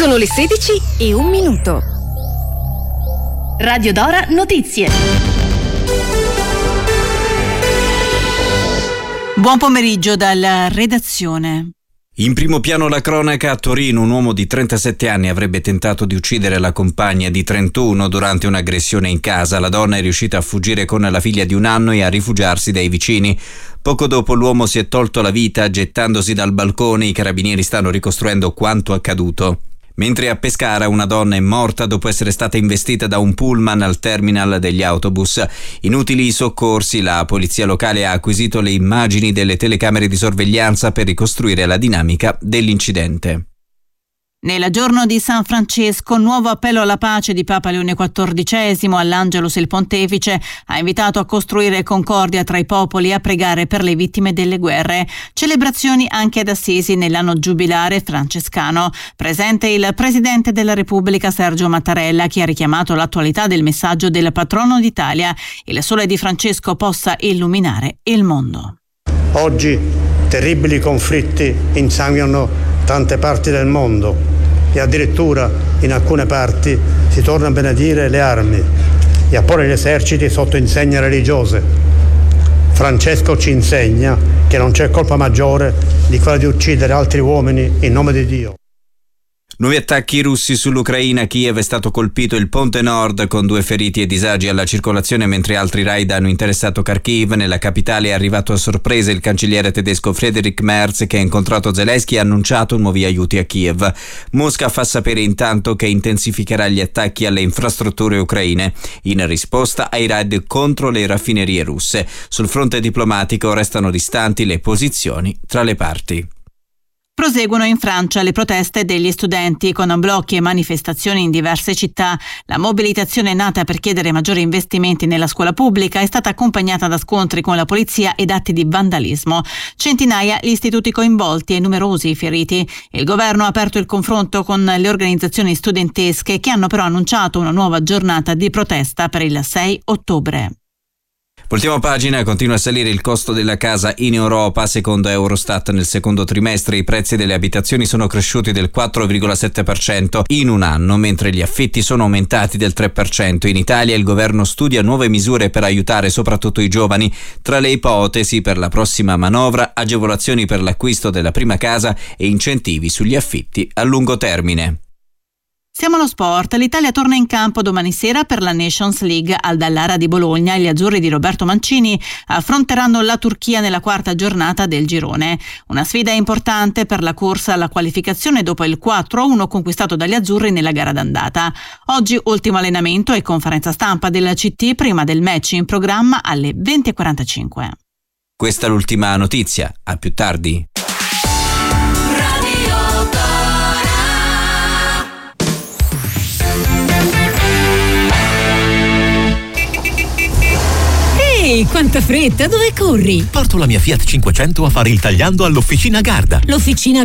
Sono le 16:01. Radio Dora Notizie. Buon pomeriggio dalla redazione. In primo piano la cronaca. A Torino un uomo di 37 anni avrebbe tentato di uccidere la compagna di 31 durante un'aggressione in casa. La donna è riuscita a fuggire con la figlia di 1 anno e a rifugiarsi dai vicini. Poco dopo l'uomo si è tolto la vita gettandosi dal balcone. I carabinieri stanno ricostruendo quanto accaduto. Mentre a Pescara una donna è morta dopo essere stata investita da un pullman al terminal degli autobus. Inutili i soccorsi, la polizia locale ha acquisito le immagini delle telecamere di sorveglianza per ricostruire la dinamica dell'incidente. Nel giorno di San Francesco, nuovo appello alla pace di Papa Leone XIV all'Angelus il Pontefice ha invitato a costruire concordia tra i popoli e a pregare per le vittime delle guerre. Celebrazioni anche ad Assisi nell'anno giubilare francescano. Presente il Presidente della Repubblica Sergio Mattarella, che ha richiamato l'attualità del messaggio del patrono d'Italia: il sole di Francesco possa illuminare il mondo. Oggi terribili conflitti insanguinano tante parti del mondo e addirittura in alcune parti si torna a benedire le armi e a porre gli eserciti sotto insegne religiose. Francesco ci insegna che non c'è colpa maggiore di quella di uccidere altri uomini in nome di Dio. Nuovi attacchi russi sull'Ucraina. Kiev è stato colpito il ponte nord con 2 feriti e disagi alla circolazione, mentre altri raid hanno interessato Kharkiv. Nella capitale è arrivato a sorpresa il cancelliere tedesco Friedrich Merz, che ha incontrato Zelensky e ha annunciato nuovi aiuti a Kiev. Mosca fa sapere intanto che intensificherà gli attacchi alle infrastrutture ucraine in risposta ai raid contro le raffinerie russe. Sul fronte diplomatico restano distanti le posizioni tra le parti. Proseguono in Francia le proteste degli studenti con blocchi e manifestazioni in diverse città. La mobilitazione nata per chiedere maggiori investimenti nella scuola pubblica è stata accompagnata da scontri con la polizia ed atti di vandalismo. Centinaia gli istituti coinvolti e numerosi i feriti. Il governo ha aperto il confronto con le organizzazioni studentesche, che hanno però annunciato una nuova giornata di protesta per il 6 ottobre. Ultima pagina. Continua a salire il costo della casa in Europa. Secondo Eurostat, nel secondo trimestre i prezzi delle abitazioni sono cresciuti del 4,7% in un anno, mentre gli affitti sono aumentati del 3%. In Italia il governo studia nuove misure per aiutare soprattutto i giovani. Tra le ipotesi per la prossima manovra, agevolazioni per l'acquisto della prima casa e incentivi sugli affitti a lungo termine. Siamo allo sport. L'Italia torna in campo domani sera per la Nations League al Dallara di Bologna. Gli azzurri di Roberto Mancini affronteranno la Turchia nella quarta giornata del girone. Una sfida importante per la corsa alla qualificazione dopo il 4-1 conquistato dagli azzurri nella gara d'andata. Oggi ultimo allenamento e conferenza stampa del CT prima del match in programma alle 20:45. Questa è l'ultima notizia. A più tardi. Ehi, quanta fretta, dove corri? Porto la mia Fiat 500 a fare il tagliando all'Officina Garda. L'Officina